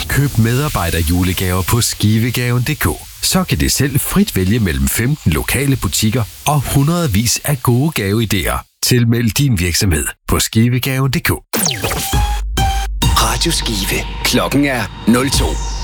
Køb medarbejderjulegaver på skivegaven.dk. Så kan det selv frit vælge mellem 15 lokale butikker og hundredvis af gode gaveidéer. Tilmeld din virksomhed på skivegaven.dk. Radio Skive. Klokken er 02.